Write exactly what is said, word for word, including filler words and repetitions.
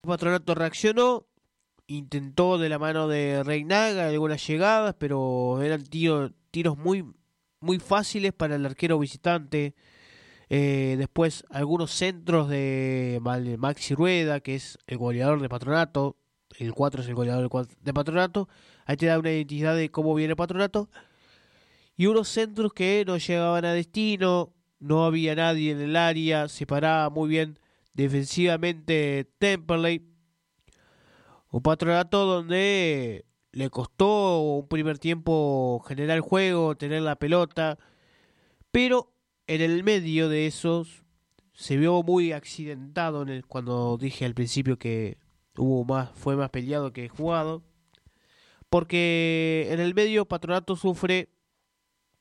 Patronato reaccionó, intentó de la mano de Reinaga algunas llegadas, pero eran tiro- tiros muy, muy fáciles para el arquero visitante. Eh, después algunos centros de Mal- Maxi Rueda, que es el goleador de Patronato. El cuatro es el goleador del cuat- de Patronato. Ahí te da una identidad de cómo viene Patronato. Y unos centros que no llegaban a destino. No había nadie en el área. Se paraba muy bien defensivamente Temperley. Un Patronato donde le costó un primer tiempo generar el juego, tener la pelota. Pero en el medio de esos se vio muy accidentado en el, cuando dije al principio que hubo más, fue más peleado que jugado. Porque en el medio Patronato sufre